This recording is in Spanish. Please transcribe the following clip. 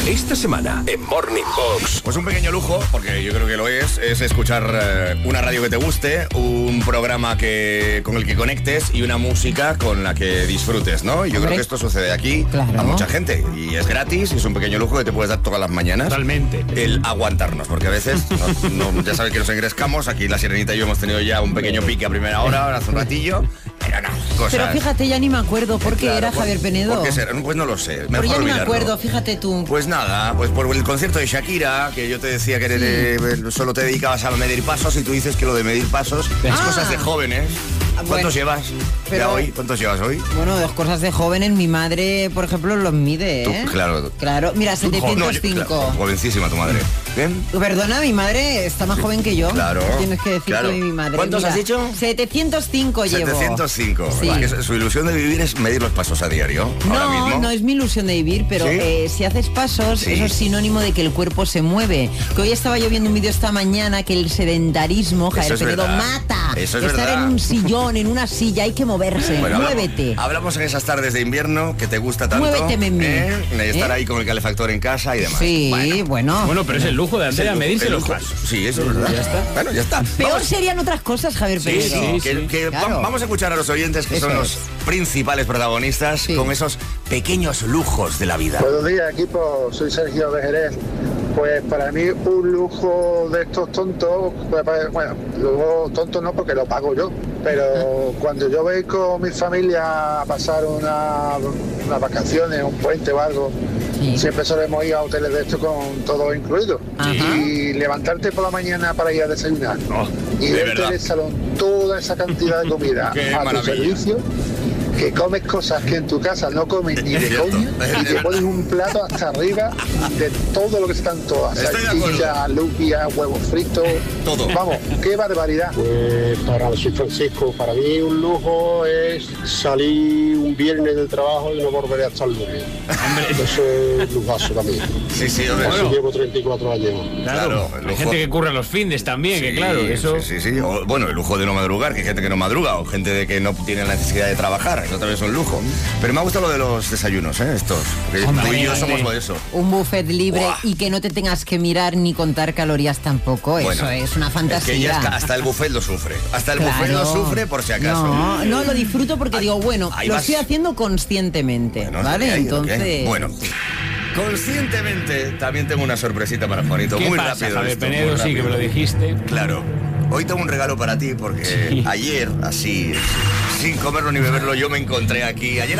Esta semana en Morning Box. Pues un pequeño lujo, porque yo creo que lo es escuchar una radio que te guste, un programa con el que conectes y una música con la que disfrutes, ¿no? Y yo creo que esto sucede aquí a mucha gente. Y es gratis y es un pequeño lujo que te puedes dar todas las mañanas. Totalmente. El aguantarnos, porque a veces, ya sabes que nos engrescamos. Aquí la Sirenita y yo hemos tenido ya un pequeño pique a primera hora, hace un ratillo. Pero no, cosas. Pero fíjate, ya ni me acuerdo por qué era Javier Penedo. ¿Por qué será? Pues no lo sé. Pero ya ni me olvidarlo. acuerdo, fíjate tú. Pues nada, pues por el concierto de Shakira, que yo te decía que solo te dedicabas a medir pasos y tú dices que lo de medir pasos es cosas de jóvenes. ¿Cuántos llevas ya hoy? ¿Cuántos llevas hoy? Bueno, dos cosas de jóvenes. Mi madre, por ejemplo, los mide, ¿eh? Tú, claro. Claro, mira, 705. Jovencísima tu madre. ¿Bien? Perdona, mi madre está más joven que yo. Claro. Tienes que decir que mi madre. ¿Cuántos has dicho? 705 llevo. 705. Sí. Su ilusión de vivir es medir los pasos a diario. Ahora mismo. No es mi ilusión de vivir, pero ¿Sí? Si haces pasos, eso es sinónimo de que el cuerpo se mueve. Que hoy estaba yo viendo un vídeo esta mañana que el sedentarismo, Javier Penedo, mata. Eso es estar verdad. en un sillón, en una silla, hay que moverse. Bueno, muévete. Hablamos en esas tardes de invierno que te gusta tanto. Muévete, Memi. Estar ahí con el calefactor en casa y demás. Sí, bueno. Bueno, pero es el lujo de andar a medirse los pasos. Sí, eso es verdad. Ya está. Bueno, ya está. Peor serían otras cosas, Javier Penedo. Claro. Vamos a escuchar a los oyentes que son los principales protagonistas con esos pequeños lujos de la vida. Buenos días, equipo. Soy Sergio de Jerez. Pues para mí un lujo de estos tontos, bueno, luego tonto no porque lo pago yo, pero cuando yo voy con mi familia a pasar unas vacaciones, un puente o algo, siempre solemos ir a hoteles de estos con todo incluido. Y levantarte por la mañana para ir a desayunar y verte en el salón toda esa cantidad de comida a tu servicio, que comes cosas que en tu casa no comes ni de coño y te pones un plato hasta arriba de todo lo que están todas, salchicha, lupia, huevos fritos, todo. Vamos, qué barbaridad. Pues soy Francisco, para mí un lujo es salir un viernes del trabajo y no volveré hasta el lunes. Eso es lujazo también. Sí, hombre. Así llevo 34 años. Claro, hay gente que curra los findes también, que claro, eso... Sí. Bueno, el lujo de no madrugar, que hay gente que no madruga, o gente de que no tiene la necesidad de trabajar, eso también es un lujo. Pero me ha gustado lo de los desayunos, estos. Tú y yo somos de eso. Un buffet libre y que no te tengas que mirar ni contar calorías tampoco, bueno, eso es una fantasía. Es que ya hasta el buffet lo sufre. Hasta el buffet lo sufre por si acaso. No, lo disfruto porque digo, bueno, lo estoy haciendo conscientemente, ¿vale? Entonces... Bueno. Conscientemente también tengo una sorpresita para Juanito. ¿Qué muy pasa, rápido. Javier Penedo? Sí, que me lo dijiste. Claro. Hoy tengo un regalo para ti porque ayer, así, sin comerlo ni beberlo, yo me encontré aquí. Ayer